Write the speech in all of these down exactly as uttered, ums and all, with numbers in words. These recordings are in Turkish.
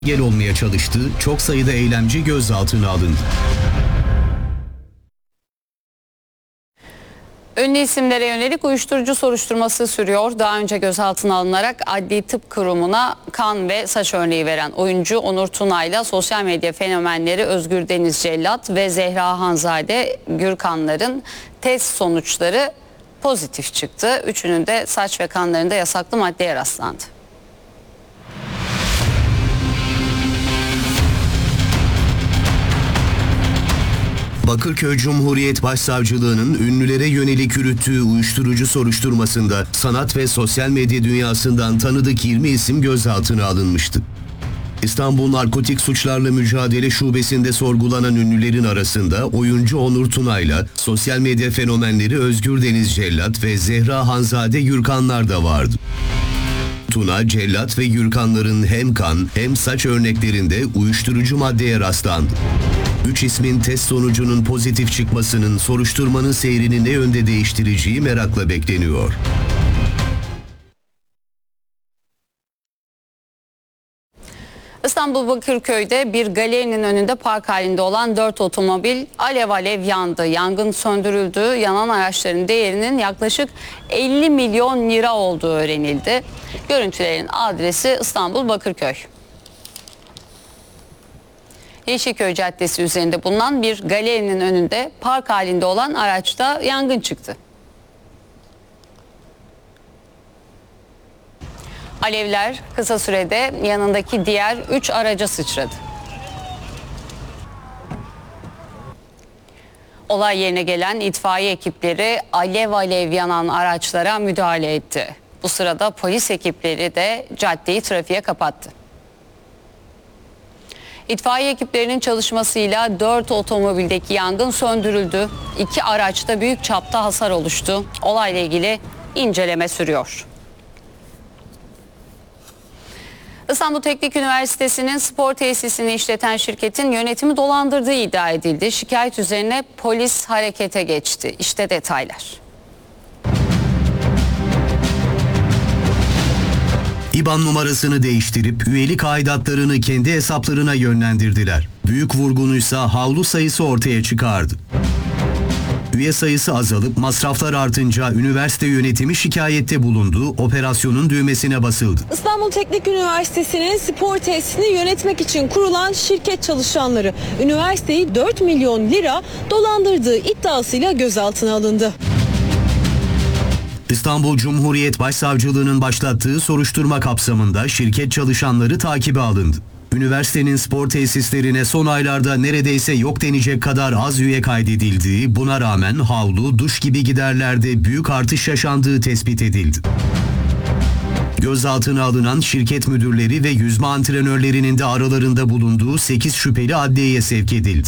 Gel olmaya çalıştı, çok sayıda eylemci gözaltına alındı. Ünlü isimlere yönelik uyuşturucu soruşturması sürüyor. Daha önce gözaltına alınarak Adli Tıp Kurumu'na kan ve saç örneği veren oyuncu Onur Tunay'la sosyal medya fenomenleri Özgür Deniz Cellat ve Zehra Hanzade Gürkanlar'ın test sonuçları pozitif çıktı. Üçünün de saç ve kanlarında yasaklı maddeye rastlandı. Bakırköy Cumhuriyet Başsavcılığı'nın ünlülere yönelik yürüttüğü uyuşturucu soruşturmasında sanat ve sosyal medya dünyasından tanıdık yirmi isim gözaltına alınmıştı. İstanbul Narkotik Suçlarla Mücadele Şubesi'nde sorgulanan ünlülerin arasında oyuncu Onur Tunay'la sosyal medya fenomenleri Özgür Deniz Cellat ve Zehra Hanzade Gürkanlar da vardı. Tuna, Cellat ve Gürkanların hem kan hem saç örneklerinde uyuşturucu maddeye rastlandı. Üç ismin test sonucunun pozitif çıkmasının soruşturmanın seyrini ne yönde değiştireceği merakla bekleniyor. İstanbul Bakırköy'de bir galerinin önünde park halinde olan dört otomobil alev alev yandı. Yangın söndürüldü. Yanan araçların değerinin yaklaşık elli milyon lira olduğu öğrenildi. Görüntülerin adresi İstanbul Bakırköy. Yeşilköy Caddesi üzerinde bulunan bir galerinin önünde park halinde olan araçta yangın çıktı. Alevler kısa sürede yanındaki diğer üç araca sıçradı. Olay yerine gelen itfaiye ekipleri alev alev yanan araçlara müdahale etti. Bu sırada polis ekipleri de caddeyi trafiğe kapattı. İtfaiye ekiplerinin çalışmasıyla dört otomobildeki yangın söndürüldü. İki araçta büyük çapta hasar oluştu. Olayla ilgili inceleme sürüyor. İstanbul Teknik Üniversitesi'nin spor tesisini işleten şirketin yönetimi dolandırdığı iddia edildi. Şikayet üzerine polis harekete geçti. İşte detaylar. İ B A N numarasını değiştirip üyelik aidatlarını kendi hesaplarına yönlendirdiler. Büyük vurgunuysa havlu sayısı ortaya çıkardı. Üye sayısı azalıp masraflar artınca üniversite yönetimi şikayette bulundu, operasyonun düğmesine basıldı. İstanbul Teknik Üniversitesi'nin spor tesisini yönetmek için kurulan şirket çalışanları üniversiteyi dört milyon lira dolandırdığı iddiasıyla gözaltına alındı. İstanbul Cumhuriyet Başsavcılığı'nın başlattığı soruşturma kapsamında şirket çalışanları takibe alındı. Üniversitenin spor tesislerine son aylarda neredeyse yok denecek kadar az üye kaydedildiği, buna rağmen havlu, duş gibi giderlerde büyük artış yaşandığı tespit edildi. Gözaltına alınan şirket müdürleri ve yüzme antrenörlerinin de aralarında bulunduğu sekiz şüpheli adliyeye sevk edildi.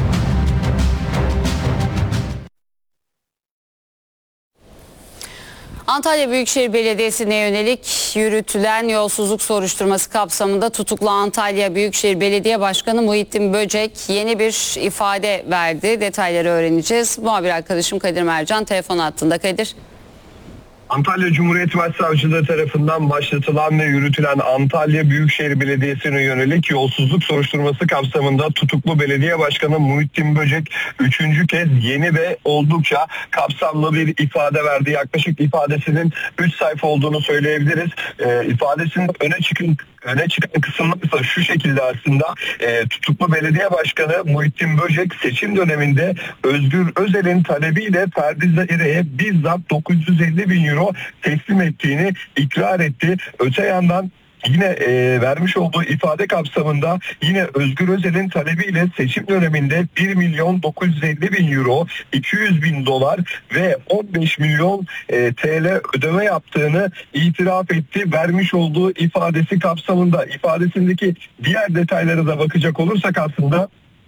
Antalya Büyükşehir Belediyesi'ne yönelik yürütülen yolsuzluk soruşturması kapsamında tutuklu Antalya Büyükşehir Belediye Başkanı Muhittin Böcek yeni bir ifade verdi. Detayları öğreneceğiz. Muhabir arkadaşım Kadir Mercan telefon hattında. Kadir. Antalya Cumhuriyet Başsavcılığı tarafından başlatılan ve yürütülen Antalya Büyükşehir Belediyesi'ne yönelik yolsuzluk soruşturması kapsamında tutuklu belediye başkanı Muhittin Böcek üçüncü kez yeni ve oldukça kapsamlı bir ifade verdi. Yaklaşık ifadesinin üç sayfa olduğunu söyleyebiliriz. E, ifadesinin öne çıkan öne çıkan kısımları ise şu şekilde aslında e, tutuklu belediye başkanı Muhittin Böcek seçim döneminde Özgür Özel'in talebiyle Ferdi Zaire'ye bizzat dokuz yüz elli bin euro teslim ettiğini ikrar etti. Öte yandan yine e, vermiş olduğu ifade kapsamında yine Özgür Özel'in talebiyle seçim döneminde bir milyon dokuz yüz elli bin euro, iki yüz bin dolar ve on beş milyon e, T L ödeme yaptığını itiraf etti. Vermiş olduğu ifadesi kapsamında ifadesindeki diğer detaylara da bakacak olursak aslında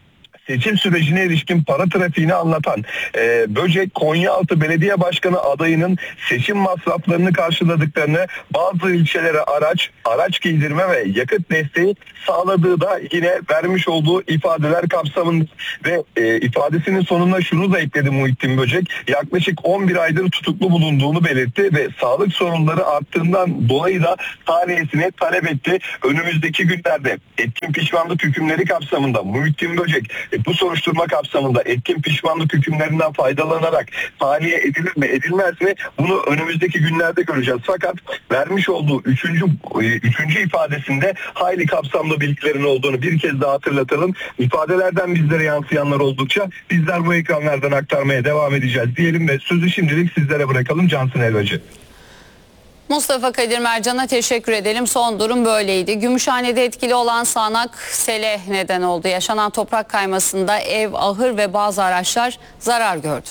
seçim sürecine ilişkin para trafiğini anlatan e, Böcek, Konyaaltı Belediye Başkanı adayının seçim masraflarını karşıladıklarını, bazı ilçelere araç, araç giydirme ve yakıt desteği sağladığı da yine vermiş olduğu ifadeler kapsamında ve e, ifadesinin sonunda şunu da ekledi Muhittin Böcek. Yaklaşık on bir aydır tutuklu bulunduğunu belirtti ve sağlık sorunları arttığından dolayı da tahliyesini talep etti. Önümüzdeki günlerde etkin pişmanlık hükümleri kapsamında Muhittin Böcek e, bu soruşturma kapsamında etkin pişmanlık hükümlerinden faydalanarak tahliye edilir mi edilmez mi bunu önümüzdeki günlerde göreceğiz. Fakat vermiş olduğu üçüncü, üçüncü ifadesinde hayli kapsamlı bilgilerin olduğunu bir kez daha hatırlatalım. İfadelerden bizlere yansıyanlar oldukça bizler bu ekranlardan aktarmaya devam edeceğiz diyelim ve sözü şimdilik sizlere bırakalım. Cansın Elvacı. Mustafa Kadir Mercan'a teşekkür edelim. Son durum böyleydi. Gümüşhane'de etkili olan sağanak sele neden oldu. Yaşanan toprak kaymasında ev, ahır ve bazı araçlar zarar gördü.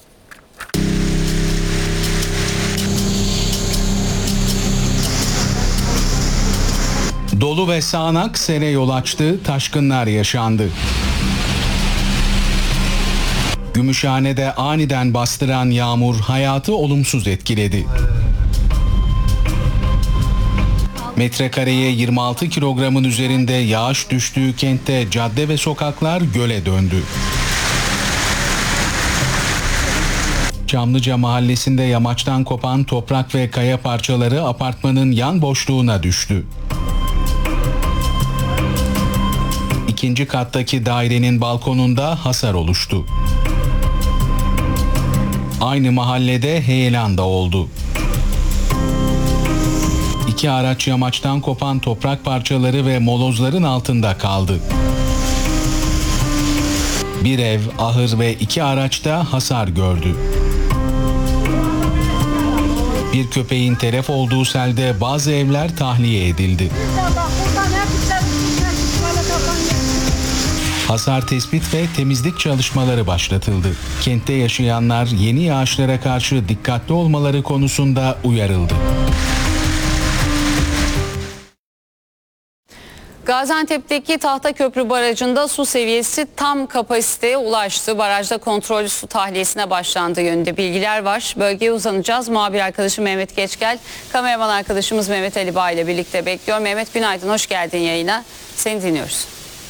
Dolu ve sağanak sele yol açtı, taşkınlar yaşandı. Gümüşhane'de aniden bastıran yağmur hayatı olumsuz etkiledi. Metrekareye yirmi altı kilogramın üzerinde yağış düştüğü kentte cadde ve sokaklar göle döndü. Çamlıca mahallesinde yamaçtan kopan toprak ve kaya parçaları apartmanın yan boşluğuna düştü. İkinci kattaki dairenin balkonunda hasar oluştu. Aynı mahallede heyelan da oldu. İki araç yamaçtan kopan toprak parçaları ve molozların altında kaldı. Bir ev, ahır ve iki araçta hasar gördü. Bir köpeğin telef olduğu selde bazı evler tahliye edildi. Hasar tespit ve temizlik çalışmaları başlatıldı. Kentte yaşayanlar yeni yağışlara karşı dikkatli olmaları konusunda uyarıldı. Gaziantep'teki Tahtaköprü Barajı'nda su seviyesi tam kapasiteye ulaştı. Barajda kontrollü su tahliyesine başlandığı yönünde bilgiler var. Bölgeye uzanacağız. Muhabir arkadaşım Mehmet Geçgel, kameraman arkadaşımız Mehmet Ali Bağ ile birlikte bekliyor. Mehmet günaydın, hoş geldin yayına. Seni dinliyoruz.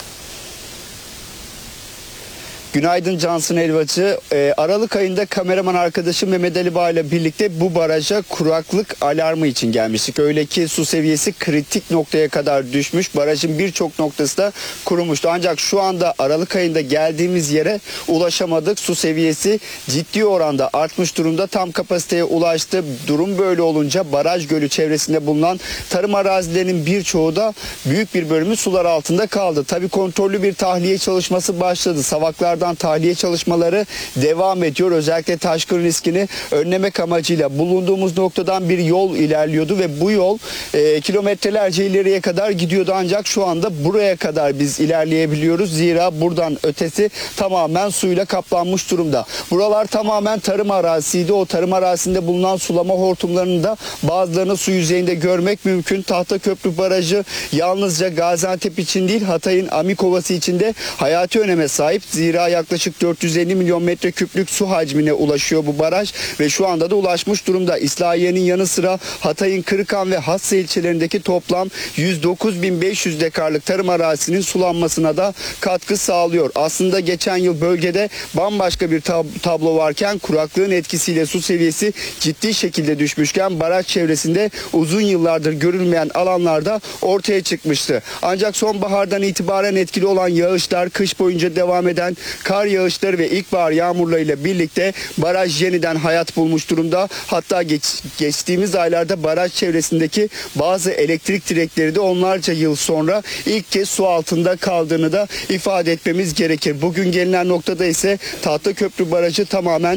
Günaydın Cansın Elvacı. Ee, Aralık ayında kameraman arkadaşım Mehmet Ali Bağ ile birlikte bu baraja kuraklık alarmı için gelmiştik. Öyle ki su seviyesi kritik noktaya kadar düşmüş. Barajın birçok noktası da kurumuştu. Ancak şu anda Aralık ayında geldiğimiz yere ulaşamadık. Su seviyesi ciddi oranda artmış durumda. Tam kapasiteye ulaştı. Durum böyle olunca baraj gölü çevresinde bulunan tarım arazilerinin birçoğu da büyük bir bölümü sular altında kaldı. Tabii kontrollü bir tahliye çalışması başladı. Savaklar tahliye çalışmaları devam ediyor. Özellikle taşkın riskini önlemek amacıyla bulunduğumuz noktadan bir yol ilerliyordu ve bu yol e, kilometrelerce ileriye kadar gidiyordu. Ancak şu anda buraya kadar biz ilerleyebiliyoruz. Zira buradan ötesi tamamen suyla kaplanmış durumda. Buralar tamamen tarım arazisiydi. O tarım arazisinde bulunan sulama hortumlarını da bazılarını su yüzeyinde görmek mümkün. Tahtaköprü Barajı yalnızca Gaziantep için değil, Hatay'ın Amikovası için de hayati öneme sahip. Zira yaklaşık dört yüz elli milyon metreküplük su hacmine ulaşıyor bu baraj ve şu anda da ulaşmış durumda. İslahiye'nin yanı sıra Hatay'ın Kırıkan ve Hatsa ilçelerindeki toplam yüz dokuz bin beş yüz dekarlık tarım arazisinin sulanmasına da katkı sağlıyor. Aslında geçen yıl bölgede bambaşka bir tab- tablo varken kuraklığın etkisiyle su seviyesi ciddi şekilde düşmüşken baraj çevresinde uzun yıllardır görülmeyen alanlarda ortaya çıkmıştı. Ancak sonbahardan itibaren etkili olan yağışlar, kış boyunca devam eden kar yağışları ve ilkbahar yağmurlarıyla birlikte baraj yeniden hayat bulmuş durumda. Hatta geç, geçtiğimiz aylarda baraj çevresindeki bazı elektrik direkleri de onlarca yıl sonra ilk kez su altında kaldığını da ifade etmemiz gerekir. Bugün gelinen noktada ise Tahtaköprü Barajı tamamen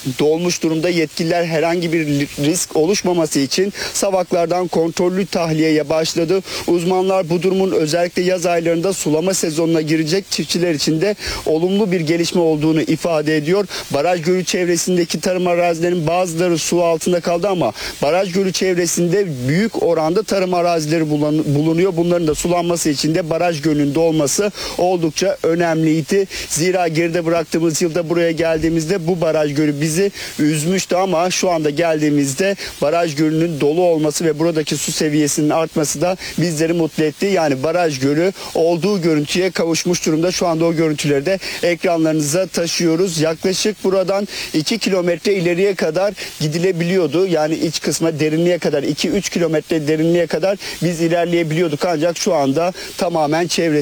dolmuş durumda. Yetkililer herhangi bir risk oluşmaması için savaklardan kontrollü tahliyeye başladı. Uzmanlar bu durumun özellikle yaz aylarında sulama sezonuna girecek çiftçiler için de olumlu bir gelişme olduğunu ifade ediyor. Baraj gölü çevresindeki tarım arazilerinin bazıları su altında kaldı ama baraj gölü çevresinde büyük oranda tarım arazileri bulunuyor. Bunların da sulanması için de baraj gölünün dolması oldukça önemliydi. Zira geride bıraktığımız yılda buraya geldiğimizde bu baraj gölü bizi üzmüştü ama şu anda geldiğimizde baraj gölünün dolu olması ve buradaki su seviyesinin artması da bizleri mutlu etti. Yani baraj gölü olduğu görüntüye kavuşmuş durumda. Şu anda o görüntüleri de ekranlarınıza taşıyoruz. Yaklaşık buradan iki kilometre ileriye kadar gidilebiliyordu. Yani iç kısma derinliğe kadar iki üç kilometre derinliğe kadar biz ilerleyebiliyorduk ancak şu anda tamamen çevre